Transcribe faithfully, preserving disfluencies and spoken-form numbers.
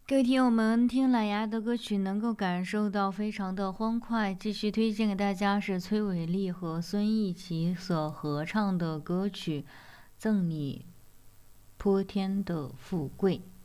各位听友们，听蓝牙的歌曲能够感受到非常的欢快。继续推荐给大家是崔伟丽和孙艺琪所合唱的歌曲《赠你泼天的富贵》。